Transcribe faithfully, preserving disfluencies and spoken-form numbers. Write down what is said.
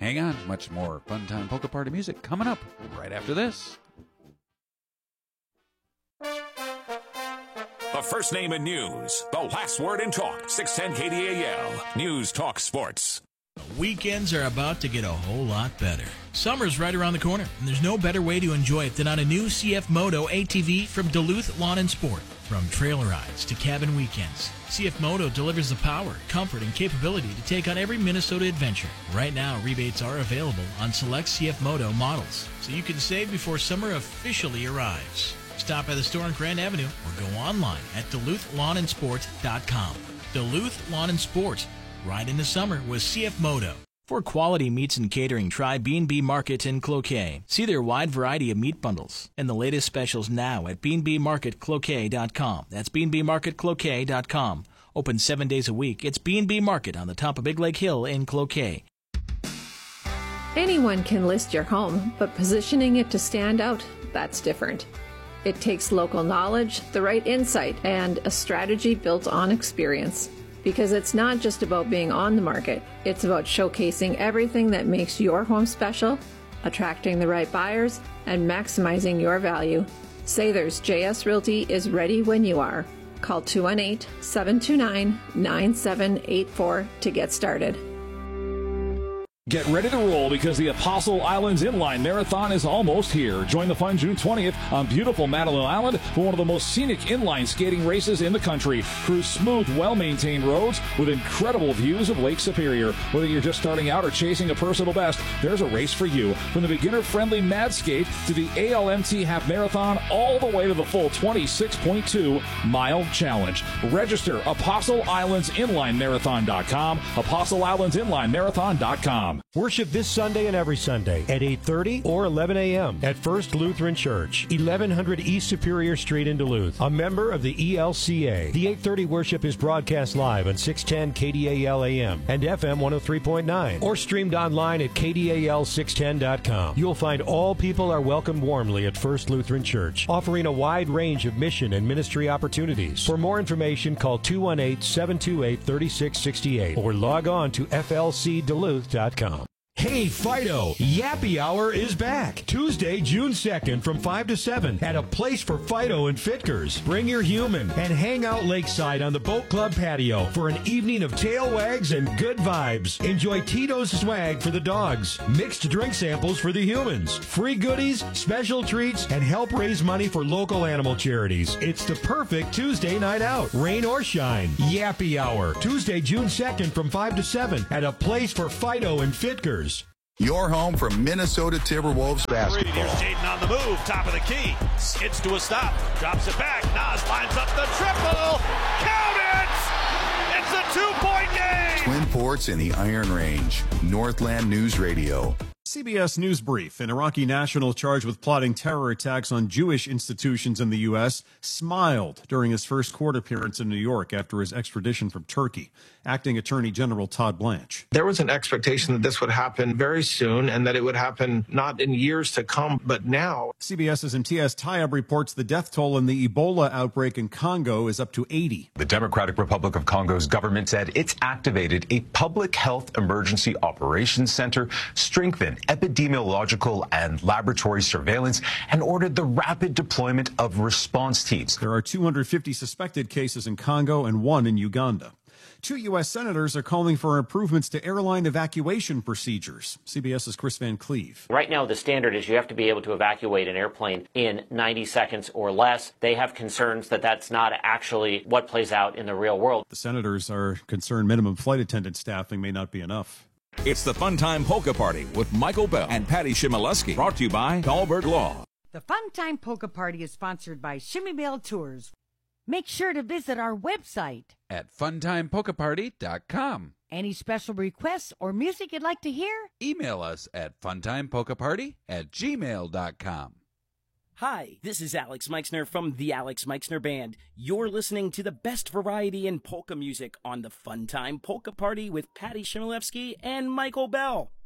Hang on, much more Fun Time Polka Party music coming up right after this. The first name in news, the last word in talk. six ten K D A L, News Talk Sports. Weekends are about to get a whole lot better. Summer's right around the corner, and there's no better way to enjoy it than on a new C F Moto A T V from Duluth Lawn and Sport. From trail rides to cabin weekends, C F Moto delivers the power, comfort, and capability to take on every Minnesota adventure. Right now, rebates are available on select C F Moto models, so you can save before summer officially arrives. Stop by the store on Grand Avenue or go online at Duluth Lawn and Sport dot com. Duluth Lawn and Sport. Ride in the summer with C F Moto. For quality meats and catering, try B and B Market in Cloquet. See their wide variety of meat bundles and the latest specials now at B and B Market Cloquet dot com. That's B and B Market Cloquet dot com. Open seven days a week. It's B and B Market on the top of Big Lake Hill in Cloquet. Anyone can list your home, but positioning it to stand out, that's different. It takes local knowledge, the right insight, and a strategy built on experience. Because it's not just about being on the market, it's about showcasing everything that makes your home special, attracting the right buyers, and maximizing your value. Sather's J S Realty is ready when you are. Call two one eight, seven two nine, nine seven eight four to get started. Get ready to roll because the Apostle Islands Inline Marathon is almost here. Join the fun June twentieth on beautiful Madeline Island for one of the most scenic inline skating races in the country. Cruise smooth, well-maintained roads with incredible views of Lake Superior. Whether you're just starting out or chasing a personal best, there's a race for you. From the beginner-friendly Mad Skate to the A L M T Half Marathon, all the way to the full twenty-six point two mile challenge. Register Apostle Islands Inline Marathon dot com, Apostle Islands Inline Marathon dot com. Worship this Sunday and every Sunday at eight thirty or eleven a.m. at First Lutheran Church, eleven hundred East Superior Street in Duluth, a member of the E L C A. The eight thirty worship is broadcast live on six ten K D A L A M and F M one oh three point nine or streamed online at K D A L six ten dot com. You'll find all people are welcomed warmly at First Lutheran Church, offering a wide range of mission and ministry opportunities. For more information, call two one eight, seven two eight, three six six eight or log on to F L C Duluth dot com. Hey, Fido, Yappy Hour is back. Tuesday, June second from five to seven at a place for Fido and Fitkers. Bring your human and hang out lakeside on the Boat Club patio for an evening of tail wags and good vibes. Enjoy Tito's swag for the dogs, mixed drink samples for the humans, free goodies, special treats, and help raise money for local animal charities. It's the perfect Tuesday night out, rain or shine. Yappy Hour, Tuesday, June second from five to seven at a place for Fido and Fitkers. Your home for Minnesota Timberwolves basketball. Here's Jaden on the move, top of the key. Skids to a stop, drops it back. Nas lines up the triple. Count it! It's a two-point game! Twin Ports in the Iron Range. Northland News Radio. C B S News Brief. An Iraqi national charged with plotting terror attacks on Jewish institutions in the U S smiled during his first court appearance in New York after his extradition from Turkey. Acting Attorney General Todd Blanche. There was an expectation that this would happen very soon and that it would happen not in years to come, but now. CBS's Imtiaz Tyab reports the death toll in the Ebola outbreak in Congo is up to eighty. The Democratic Republic of Congo's government said it's activated a public health emergency operations center, strengthened epidemiological and laboratory surveillance, and ordered the rapid deployment of response teams. There are two hundred fifty suspected cases in Congo and one in Uganda. Two U S senators are calling for improvements to airline evacuation procedures. CBS's Chris Van Cleve. Right now, the standard is you have to be able to evacuate an airplane in ninety seconds or less. They have concerns that that's not actually what plays out in the real world. The senators are concerned minimum flight attendant staffing may not be enough. It's the Fun Time Polka Party with Michael Bell and Patty Shimileski. Brought to you by Dahlberg Law. The Fun Time Polka Party is sponsored by Shimmy Bell Tours. Make sure to visit our website at fun time polka party dot com. Any special requests or music you'd like to hear? Email us at fun time polka party at gmail dot com. Hi, this is Alex Meixner from the Alex Meixner Band. You're listening to the best variety in polka music on the Fun Time Polka Party with Patty Shimilevsky and Michael Bell.